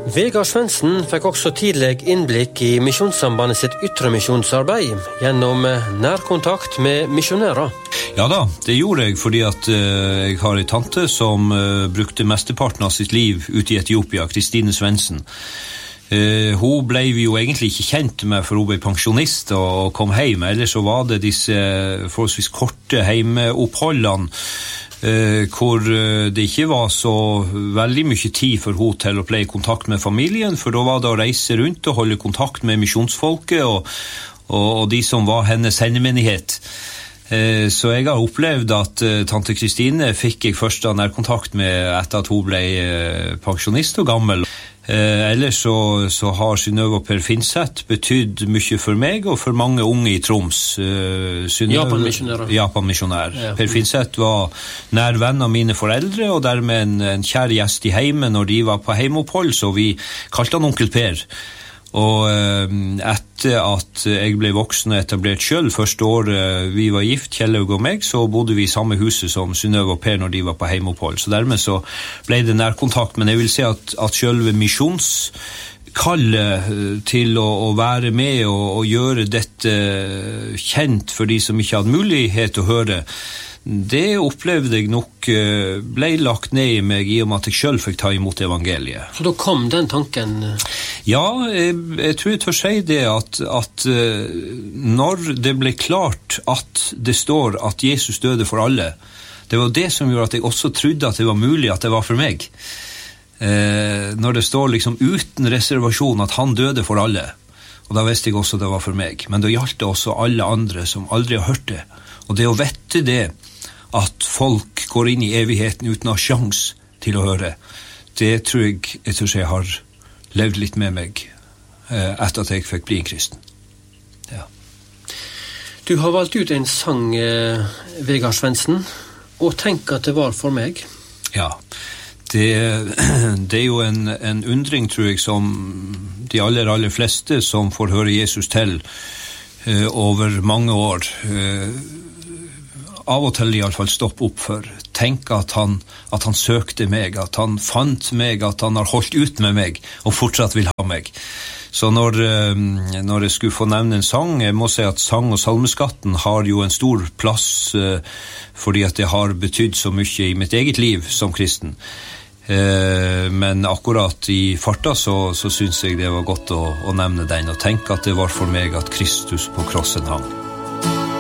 Vegard Svendsen fikk også tidlig innblikk i Misjonssambandet sitt ytre misjonsarbeid gjennom nærkontakt med misjonærer. Ja da, det gjorde jeg fordi at jeg har en tante som brukte mesteparten av sitt liv ute i Etiopia, Kristine Svendsen. Hun ble vi jo egentlig ikke kjent med, for hun ble pensjonist og kom hjem. Ellers så var det disse forholdsvis korte heimeoppholdene, hvor det ikke var så veldig mye tid for hun til å bli i kontakt med familien, for da var det å reise rundt og holde kontakt med misjonsfolket og de som var hennes hendemenighet. Så jeg har opplevd at tante Kristine fikk jeg først nærkontakt med etter at hun ble pensjonist og gammel. Ellers så har Synnøve og Per Finseth betydd mye for meg og for mange unge i Troms. Japan-misjonær. Ja. Per Finseth var nær venn av mine foreldre, og dermed en kjær gjest i heimen når de var på heimeopphold, så vi kalte han onkel Per. Og etter at jeg ble voksen og etablert selv, første året vi var gift, Kjellaug og meg, så bodde vi i samme huset som Synnøve og Per når de var på heimeopphold. Så dermed så ble det nærkontakt, men jeg vil si at selve misjonskallet til å være med og gjøre dette kjent for de som ikke hadde mulighet å høre, det opplevde jeg nok ble lagt ned i meg i og med at jeg selv fikk ta imot evangeliet. Så da kom den tanken? Ja, jeg tror jeg tør si det at når det ble klart at det står at Jesus døde for alle, det var det som gjorde at jeg også trodde at det var mulig at det var for meg. Når det står liksom uten reservasjon at han døde for alle, og da visste jeg også det var for meg. Men da gjaldt det også alle andre som aldri har hørt det. Og det å vette det, at folk går inn i evigheten uten å ha sjans til å høre, det tror jeg har levd litt med meg etter at jeg fikk bli en kristen. Ja. Du har valgt ut en sang, Vegard Svendsen, og tenk at det var for meg. Ja, det er jo en undring, tror jeg, som de aller fleste som får høre Jesus til over mange år av og til i alle fall stoppe opp for. Tenk at han søkte meg, at han fant meg, at han har holdt ut med meg og fortsatt vil ha meg. Så når jeg skulle få nevne en sang, jeg må si at sang- og salmeskatten har jo en stor plass fordi at det har betydd så mye i mitt eget liv som kristen. Men akkurat i farta så synes jeg det var godt å nevne den, og tenke at det var for meg at Kristus på krossen hang.